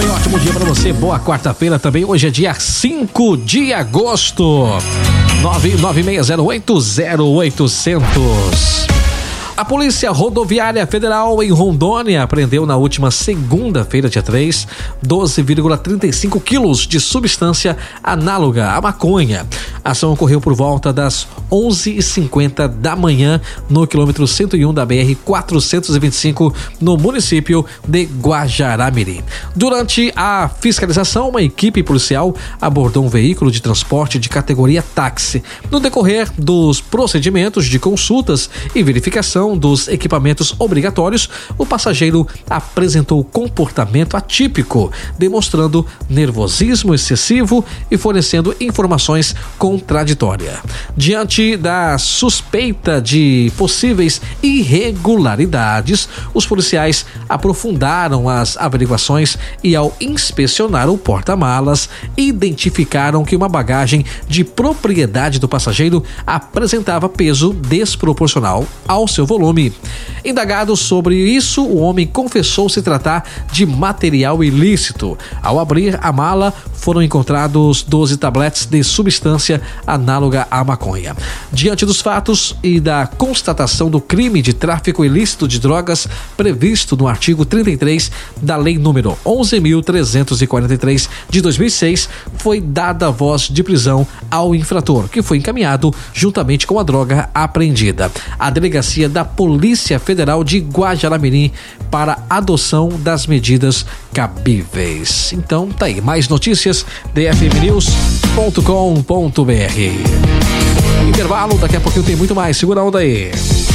bem, ótimo dia para você, boa quarta-feira também. Hoje é dia 5 de agosto. 996080800. A Polícia Rodoviária Federal em Rondônia apreendeu na última segunda-feira, dia 3, 12,35 quilos de substância análoga à maconha. A ação ocorreu por volta das 11h50 da manhã no quilômetro 101 da BR-425, no município de Guajará-Mirim. Durante a fiscalização, uma equipe policial abordou um veículo de transporte de categoria táxi. No decorrer dos procedimentos de consultas e verificação dos equipamentos obrigatórios, o passageiro apresentou comportamento atípico, demonstrando nervosismo excessivo e fornecendo informações contraditórias. Diante da suspeita de possíveis irregularidades, os policiais aprofundaram as averiguações e, ao inspecionar o porta-malas, identificaram que uma bagagem de propriedade do passageiro apresentava peso desproporcional ao seu volume. Indagado sobre isso, o homem confessou se tratar de material ilícito. Ao abrir a mala, foram encontrados 12 tabletes de substância análoga à maconha. Diante dos fatos e da constatação do crime de tráfico ilícito de drogas previsto no artigo 33 da Lei número 11.343 de 2006, foi dada voz de prisão ao infrator, que foi encaminhado juntamente com a droga apreendida à Delegacia da Polícia Federal de Guajará-Mirim para adoção das medidas cabíveis. Então tá aí, mais notícias dfmnews.com.br. Intervalo, daqui a pouquinho tem muito mais, segura a onda aí.